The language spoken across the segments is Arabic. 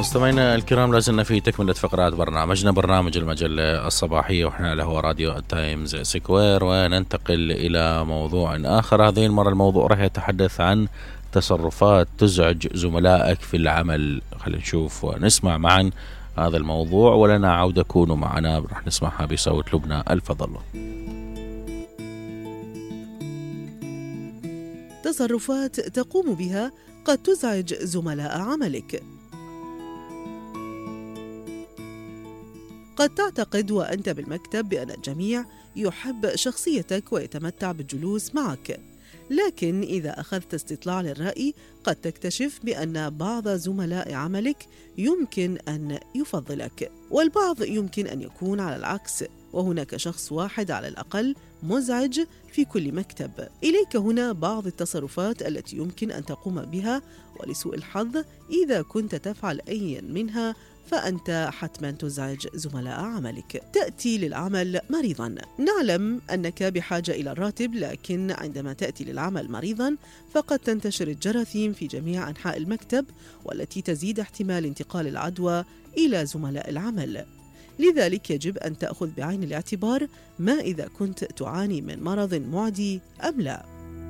مستمعينا الكرام، لازلنا في تكملة فقرات برنامج المجلة الصباحية، وإحنا على هو راديو تايمز سكوير، وننتقل إلى موضوع آخر. هذه المرة الموضوع راح يتحدث عن تصرفات تزعج زملائك في العمل. خلينا نشوف ونسمع معا هذا الموضوع، ولنا عودة. كونوا معنا، راح نسمعها بصوت لبنى الفضل. تصرفات تقوم بها قد تزعج زملاء عملك. قد تعتقد وأنت بالمكتب بأن الجميع يحب شخصيتك ويتمتع بالجلوس معك، لكن إذا أخذت استطلاع للرأي قد تكتشف بأن بعض زملاء عملك يمكن أن يفضلك، والبعض يمكن أن يكون على العكس، وهناك شخص واحد على الأقل مزعج في كل مكتب. إليك هنا بعض التصرفات التي يمكن أن تقوم بها، ولسوء الحظ إذا كنت تفعل أي منها فأنت حتما تزعج زملاء عملك. تأتي للعمل مريضا. نعلم أنك بحاجة إلى الراتب، لكن عندما تأتي للعمل مريضا فقد تنتشر الجراثيم في جميع أنحاء المكتب، والتي تزيد احتمال انتقال العدوى إلى زملاء العمل. لذلك يجب أن تأخذ بعين الاعتبار ما إذا كنت تعاني من مرض معدي أم لا.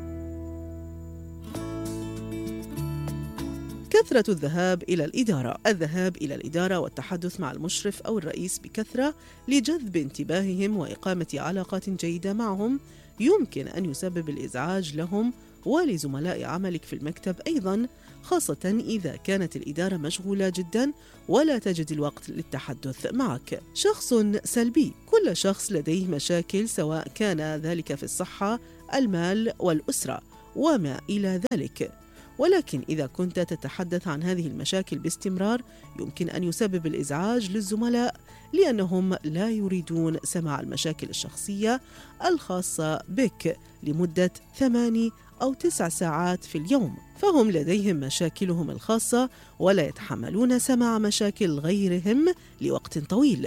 كثرة الذهاب إلى الإدارة والتحدث مع المشرف أو الرئيس بكثرة لجذب انتباههم وإقامة علاقات جيدة معهم يمكن أن يسبب الإزعاج لهم ولزملاء عملك في المكتب أيضاً، خاصة إذا كانت الإدارة مشغولة جداً ولا تجد الوقت للتحدث معك. شخص سلبي. كل شخص لديه مشاكل، سواء كان ذلك في الصحة، المال والأسرة وما إلى ذلك، ولكن إذا كنت تتحدث عن هذه المشاكل باستمرار يمكن أن يسبب الإزعاج للزملاء، لأنهم لا يريدون سماع المشاكل الشخصية الخاصة بك لمدة 8 أو 9 ساعات في اليوم، فهم لديهم مشاكلهم الخاصة ولا يتحملون سماع مشاكل غيرهم لوقت طويل.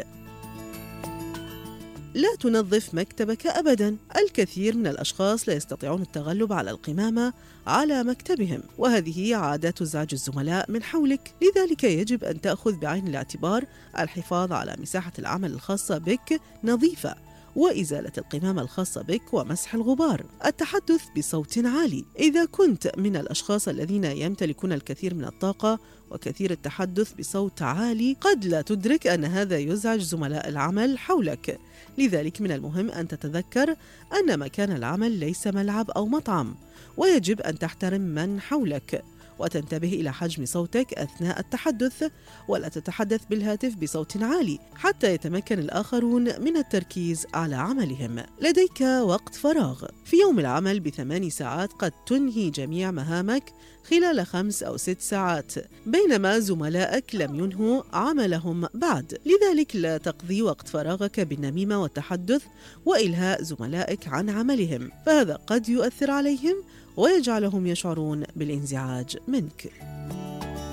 لا تنظف مكتبك أبداً. الكثير من الأشخاص لا يستطيعون التغلب على القمامة على مكتبهم، وهذه عادة تزعج الزملاء من حولك. لذلك يجب أن تأخذ بعين الاعتبار الحفاظ على مساحة العمل الخاصة بك نظيفة، وإزالة القمامة الخاصة بك ومسح الغبار. التحدث بصوت عالي. إذا كنت من الأشخاص الذين يمتلكون الكثير من الطاقة وكثير التحدث بصوت عالي، قد لا تدرك أن هذا يزعج زملاء العمل حولك. لذلك من المهم أن تتذكر أن مكان العمل ليس ملعب أو مطعم، ويجب أن تحترم من حولك وتنتبه إلى حجم صوتك أثناء التحدث، ولا تتحدث بالهاتف بصوت عالي حتى يتمكن الآخرون من التركيز على عملهم. لديك وقت فراغ. في يوم العمل ب8 ساعات قد تنهي جميع مهامك خلال 5 أو 6 ساعات، بينما زملائك لم ينهوا عملهم بعد. لذلك لا تقضي وقت فراغك بالنميمة والتحدث وإلهاء زملائك عن عملهم، فهذا قد يؤثر عليهم ويجعلهم يشعرون بالانزعاج منك.